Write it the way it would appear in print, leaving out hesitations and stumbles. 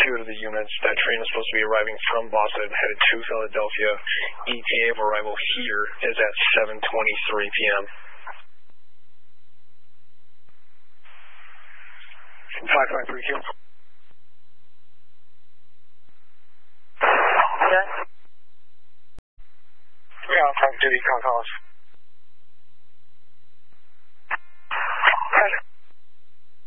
to the units. That train is supposed to be arriving from Boston, headed to Philadelphia. ETA of arrival here is at 7:23 p.m. 553Q. Okay. Yeah, I'm talking to the concourse.